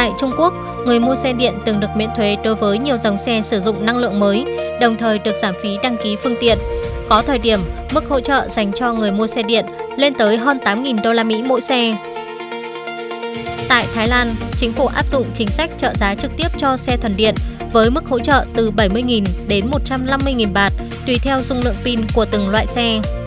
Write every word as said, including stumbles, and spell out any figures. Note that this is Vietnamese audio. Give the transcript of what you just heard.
Tại Trung Quốc, người mua xe điện từng được miễn thuế đối với nhiều dòng xe sử dụng năng lượng mới, đồng thời được giảm phí đăng ký phương tiện. Có thời điểm, mức hỗ trợ dành cho người mua xe điện lên tới hơn tám nghìn đô la Mỹ mỗi xe. Tại Thái Lan, chính phủ áp dụng chính sách trợ giá trực tiếp cho xe thuần điện với mức hỗ trợ từ bảy mươi nghìn đến một trăm năm mươi nghìn baht tùy theo dung lượng pin của từng loại xe.